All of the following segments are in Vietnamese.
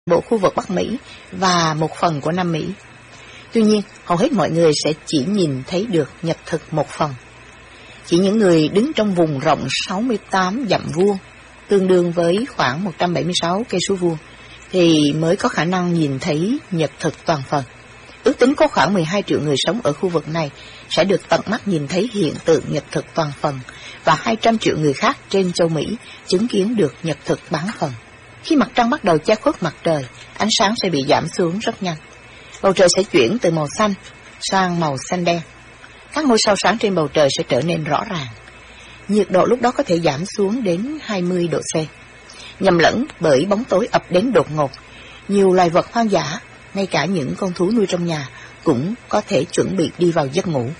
bộ khu vực Bắc Mỹ và một phần của Nam Mỹ. Tuy nhiên, hầu hết mọi người sẽ chỉ nhìn thấy được nhật thực một phần. Chỉ những người đứng trong vùng rộng 68 dặm vuông, tương đương với khoảng 176 cây số vuông, thì mới có khả năng nhìn thấy nhật thực toàn phần. Ước tính có khoảng 12 triệu người sống ở khu vực này sẽ được tận mắt nhìn thấy hiện tượng nhật thực toàn phần, và 200 triệu người khác trên châu Mỹ chứng kiến được nhật thực bán phần. Khi mặt trăng bắt đầu che khuất mặt trời, ánh sáng sẽ bị giảm xuống rất nhanh. Bầu trời sẽ chuyển từ màu xanh sang màu xanh đen. Các ngôi sao sáng trên bầu trời sẽ trở nên rõ ràng. Nhiệt độ lúc đó có thể giảm xuống đến 20 độ C. Nhầm lẫn bởi bóng tối ập đến đột ngột, nhiều loài vật hoang dã, ngay cả những con thú nuôi trong nhà, cũng có thể chuẩn bị đi vào giấc ngủ.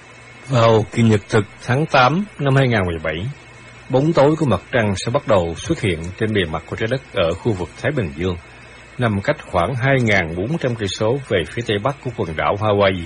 Vào kỳ nhật thực tháng 8 năm 2017, bóng tối của mặt trăng sẽ bắt đầu xuất hiện trên bề mặt của trái đất ở khu vực Thái Bình Dương, nằm cách khoảng 2.400 cây số về phía tây bắc của quần đảo Hawaii.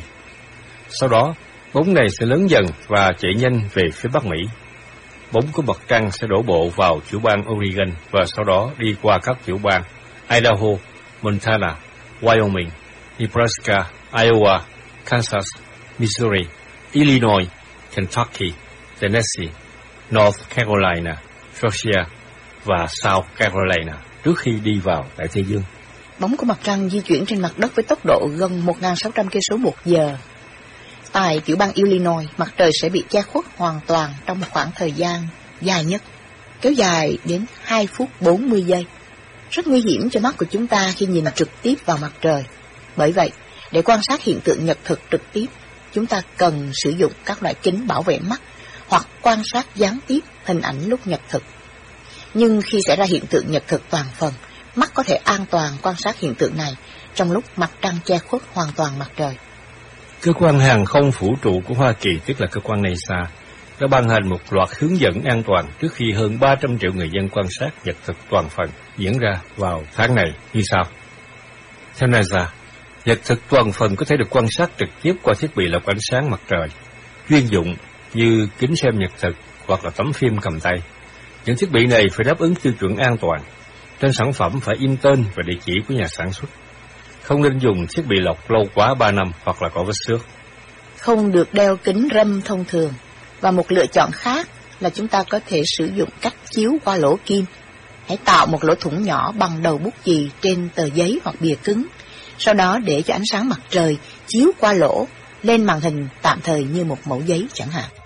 Sau đó, bóng này sẽ lớn dần và chạy nhanh về phía Bắc Mỹ. Bóng của mặt trăng sẽ đổ bộ vào tiểu bang Oregon và sau đó đi qua các tiểu bang Idaho, Montana, Wyoming, Nebraska, Iowa, Kansas, Missouri, Illinois, Kentucky, Tennessee, North Carolina, Georgia và South Carolina trước khi đi vào Đại Tây Dương. Bóng của mặt trăng di chuyển trên mặt đất với tốc độ gần 1.600 cây số một giờ. Tại tiểu bang Illinois, mặt trời sẽ bị che khuất hoàn toàn trong một khoảng thời gian dài nhất, kéo dài đến 2 phút 40 giây. Rất nguy hiểm cho mắt của chúng ta khi nhìn trực tiếp vào mặt trời. Bởi vậy, để quan sát hiện tượng nhật thực trực tiếp, chúng ta cần sử dụng các loại kính bảo vệ mắt hoặc quan sát gián tiếp hình ảnh lúc nhật thực. Nhưng khi xảy ra hiện tượng nhật thực toàn phần, mắt có thể an toàn quan sát hiện tượng này trong lúc mặt trăng che khuất hoàn toàn mặt trời. Cơ quan hàng không vũ trụ của Hoa Kỳ, tức là cơ quan NASA, đã ban hành một loạt hướng dẫn an toàn trước khi hơn 300 triệu người dân quan sát nhật thực toàn phần diễn ra vào tháng này như sau. Theo NASA, nhật thực toàn phần có thể được quan sát trực tiếp qua thiết bị lọc ánh sáng mặt trời chuyên dụng như kính xem nhật thực hoặc là tấm phim cầm tay. Những thiết bị này phải đáp ứng tiêu chuẩn an toàn. Trên sản phẩm phải in tên và địa chỉ của nhà sản xuất. Không nên dùng thiết bị lọc lâu quá 3 năm hoặc là có vết xước. Không được đeo kính râm thông thường. Và một lựa chọn khác là chúng ta có thể sử dụng cách chiếu qua lỗ kim. Hãy tạo một lỗ thủng nhỏ bằng đầu bút chì trên tờ giấy hoặc bìa cứng. Sau đó để cho ánh sáng mặt trời chiếu qua lỗ lên màn hình tạm thời như một mẩu giấy chẳng hạn.